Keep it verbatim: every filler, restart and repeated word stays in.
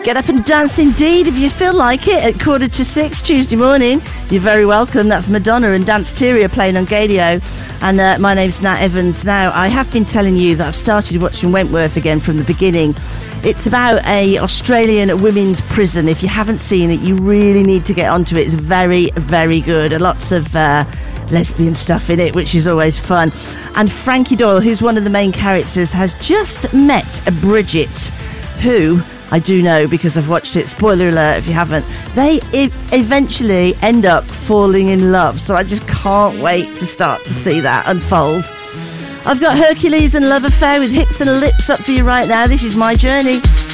Get up and dance indeed if you feel like it at quarter to six Tuesday morning. You're very welcome. That's Madonna and Danceteria playing on Gadio. And uh, my name's Nat Evans. Now, I have been telling you that I've started watching Wentworth again from the beginning. It's about a Australian women's prison. If you haven't seen it, you really need to get onto it. It's very, very good. Lots of uh, lesbian stuff in it, which is always fun. And Frankie Doyle, who's one of the main characters, has just met a Bridget, who... I do know because I've watched it. Spoiler alert if you haven't. They e- eventually end up falling in love. So I just can't wait to start to see that unfold. I've got Hercules and Love Affair with Hips and Lips up for you right now. This is My Journey.